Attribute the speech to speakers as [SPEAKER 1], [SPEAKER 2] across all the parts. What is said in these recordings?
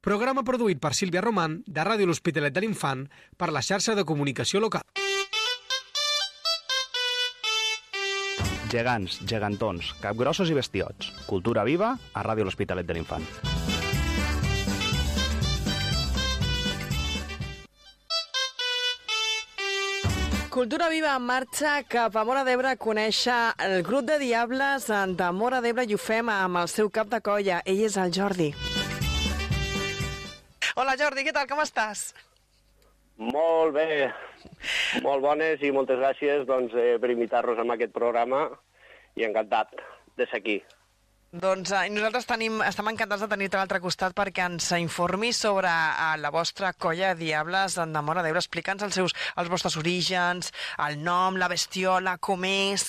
[SPEAKER 1] Programa produït per Sílvia Román, de Ràdio L'Hospitalet de l'Infant, per la xarxa de comunicació local.
[SPEAKER 2] Gegants, gegantons, capgrossos i bestiots. Cultura viva a Ràdio L'Hospitalet de l'Infant.
[SPEAKER 3] Cultura viva en marxa cap a Móra d'Ebre a conèixer el grup de Diables de Móra d'Ebre i ho fem amb el seu cap de colla. Ell és el Jordi. Hola Jordi, què tal? Com estàs?
[SPEAKER 4] Molt bé, molt bones i moltes gràcies per invitar-nos a aquest programa i encantat de ser aquí.
[SPEAKER 3] Doncs nosaltres estem encantats de tenir-te a l'altre costat perquè ens informis sobre la vostra colla de Diables de Móra d'Ebre. Explica'ns els vostres orígens, el nom, la bestiola, com és...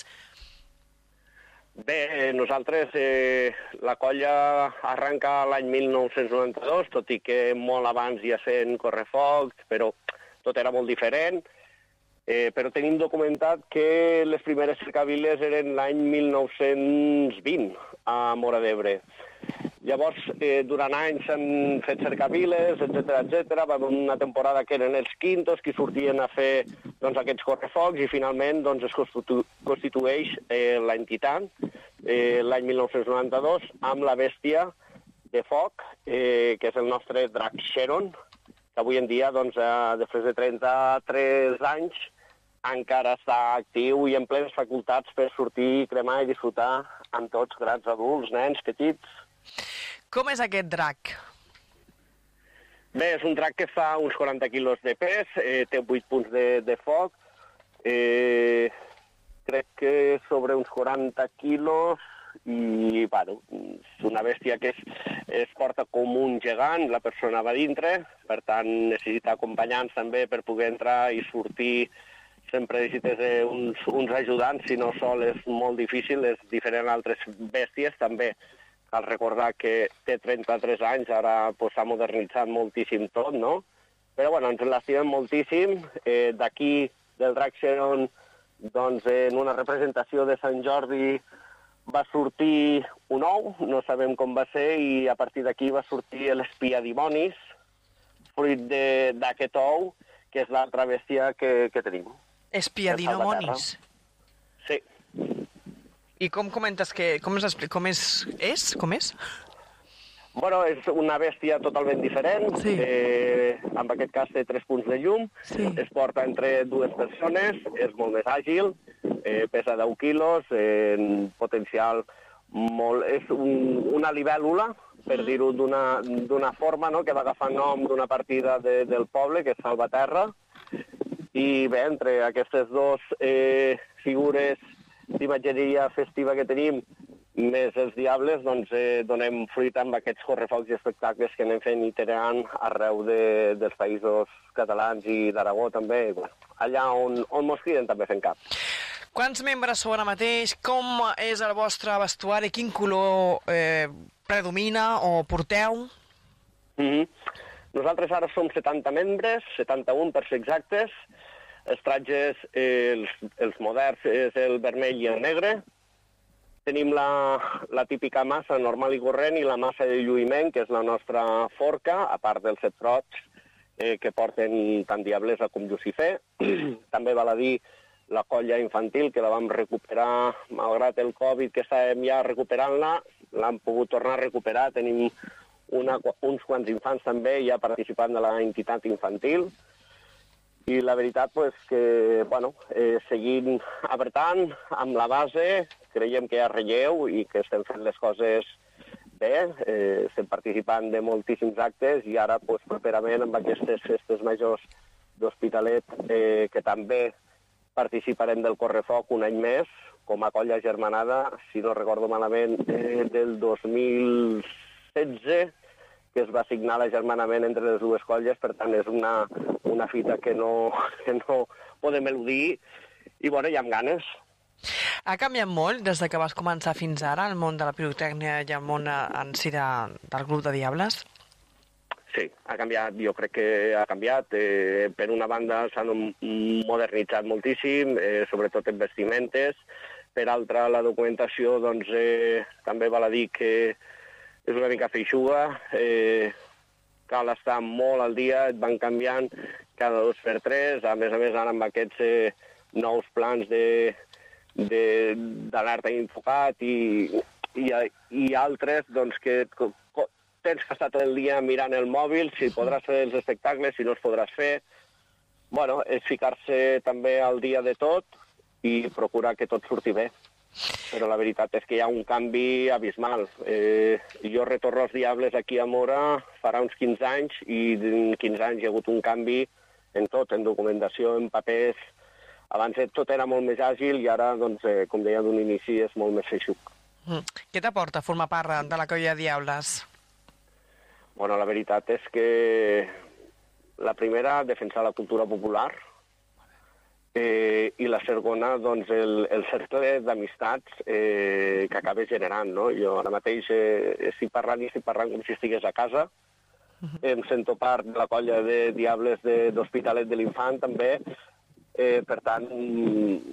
[SPEAKER 4] Bé, nosaltres, la colla arrenca l'any 1992, tot i que molt abans ja sent correfocs, però tot era molt diferent. Però tenim documentat que les primeres cercaviles eren l'any 1920 a Móra d'Ebre. Llavors, durant anys s'han fet cercaviles, etc. Va haver una temporada que eren els quintos qui sortien a fer aquests correfocs i finalment es constitueix l'entitat l'any 1992 amb la bèstia de foc, que és el nostre drac Xeron, que avui en dia, després de 33 anys, encara està actiu i en plenes facultats per sortir, cremar i disfrutar amb tots, grans adults, nens, petits.
[SPEAKER 3] Com és aquest drac?
[SPEAKER 4] Bé, és un drac que fa uns 40 quilos de pes, té 8 punts de foc, crec que sobre uns 40 quilos i, bueno, és una bèstia que es porta com un gegant, la persona va dintre, per tant necessita acompanyants també per poder entrar i sortir. Sempre necessites uns ajudants, si no sol és molt difícil, és diferent a altres bèsties també. Cal recordar que té 33 anys, ara s'ha modernitzat moltíssim tot, no? Però bueno, ens l'estimem moltíssim. D'aquí, del drac Xeron, en una representació de Sant Jordi va sortir un ou, no sabem com va ser, i a partir d'aquí va sortir l'espiadimonis, fruit d'aquest ou, que és l'altra bèstia que tenim.
[SPEAKER 3] Espiadimonis?
[SPEAKER 4] Sí.
[SPEAKER 3] I com comentes que... Com és?
[SPEAKER 4] Bueno, és una bèstia totalment diferent.
[SPEAKER 3] Sí.
[SPEAKER 4] En aquest cas té 3 punts de llum.
[SPEAKER 3] Sí.
[SPEAKER 4] Es porta entre 2 persones, és molt més àgil, pesa 10 quilos, potencial molt... És una libèl·lula, per dir-ho d'una forma, no?, que va agafar nom d'una partida del poble, que és Salvaterra. I bé, entre aquestes dues figures d'imatgeria festiva que tenim, més els Diables, donem fruit amb aquests correfocs i espectacles que anem fent itinerant arreu dels països catalans i d'Aragó també, allà on mos criden també fent cap.
[SPEAKER 3] Quants membres sou ara mateix? Com és el vostre vestuari? Quin color predomina o porteu?
[SPEAKER 4] Nosaltres ara som 70 membres, 71 per ser exactes. Els tratges, els moderns, és el vermell i el negre. Tenim la típica massa normal i corrent i la massa de lluïment, que és la nostra forca, a part dels 7 trots que porten tant Diablesa com Llucifer. També val a dir la colla infantil, que la vam recuperar, malgrat el Covid, que estàvem ja recuperant-la, l'hem pogut tornar a recuperar. Tenim uns quants infants també ja participant de la entitat infantil. I la veritat que, seguint apretant amb la base, creiem que hi ha relleu i que estem fent les coses bé, estem participant de moltíssims actes i ara properament amb aquestes festes majors d'Hospitalet, que també participarem del correfoc un any més, com a colla germanada, si no recordo malament, del 2016, que es va signar l'agermanament entre les dues colles, per tant és una fita que no podem eludir i hi ha ganes.
[SPEAKER 3] Ha canviat molt des de que vas començar fins ara el món de la pirotècnia i el món en si del grup de Diables?
[SPEAKER 4] Sí, ha canviat, jo crec que ha canviat. Per una banda s'han modernitzat moltíssim, sobretot en vestimentes. Per altra, la documentació també val a dir que és una mica feixuga. cal estar molt al dia, et van canviant cada 2x3, a més ara amb aquests nous plans d'alerta Infocat i altres doncs, que tens que estar tot el dia mirant el mòbil, si podràs fer els espectacles, si no els podràs fer. Bueno, és ficar-se també al dia de tot i procurar que tot surti bé. Però la veritat és que hi ha un canvi abismal. Jo retorno als Diables aquí a Móra farà uns 15 anys i en 15 anys hi ha hagut un canvi en tot, en documentació, en papers. Abans tot era molt més àgil i ara, doncs, com deia d'un inici, és molt més feixuc.
[SPEAKER 3] Què t'aporta formar part de la Colla Diables?
[SPEAKER 4] Bueno, la veritat és que la primera, defensar la cultura popular, i la segona, doncs, el cercle d'amistats que acabes generant, no? Jo ara mateix estic parlant com si estigués a casa. Em sento part de la colla de Diables d'Hospitalet de l'Infant, també. Per tant,